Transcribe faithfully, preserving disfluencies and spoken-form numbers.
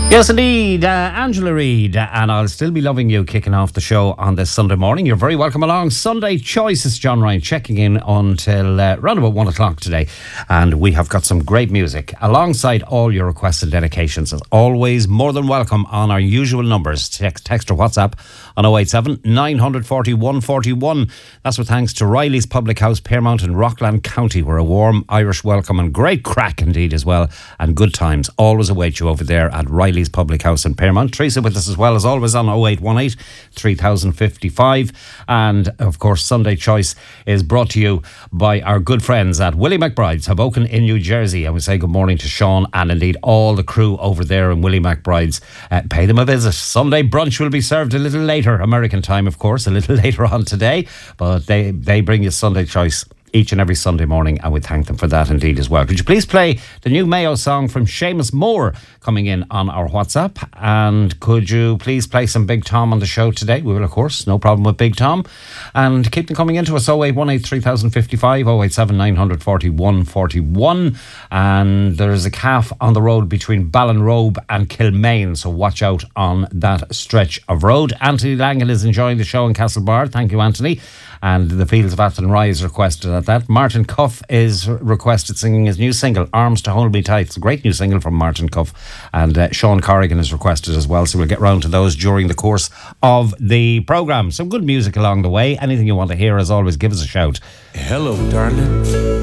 Yes, indeed. Uh, Angela Reid, uh, and I'll still be loving you kicking off the show on this Sunday morning. You're very welcome along. Sunday Choice is John Ryan checking in until uh, around about one o'clock today. And we have got some great music alongside all your requests and dedications. As always, more than welcome on our usual numbers. Text, text or WhatsApp on oh eight seven, nine four oh, one four one. That's with thanks to Riley's Public House, Pearmount in Rockland County, where a warm Irish welcome and great crack indeed as well, and good times always await you over there at Riley's Public House in Pearmount. Teresa with us as well as always on oh eight one eight, three thousand fifty-five. And of course, Sunday Choice is brought to you by our good friends at Willie McBride's, Hoboken in New Jersey. And we say good morning to Sean and indeed all the crew over there in Willie McBride's. Uh, pay them a visit. Sunday brunch will be served a little later, American time of course, a little later on today, but they, they bring you Sunday Choice each and every Sunday morning, and we thank them for that indeed as well. Could you please play the new Mayo song from Seamus Moore coming in on our WhatsApp? And could you please play some Big Tom on the show today? We will, of course, no problem with Big Tom. And keep them coming into us, oh eight one eight, three thousand fifty-five, oh eight seven, nine four oh, one four one. And there's a calf on the road between Ballinrobe and Kilmaine, so watch out on that stretch of road. Anthony Langan is enjoying the show in Castlebar. Thank you, Anthony. And the Fields of Athenry is requested at that. Martin Cuff is requested singing his new single, Arms to Hold Me Tight. It's a great new single from Martin Cuff. And uh, Sean Corrigan is requested as well. So we'll get round to those during the course of the programme. Some good music along the way. Anything you want to hear, as always, give us a shout. Hello, darling.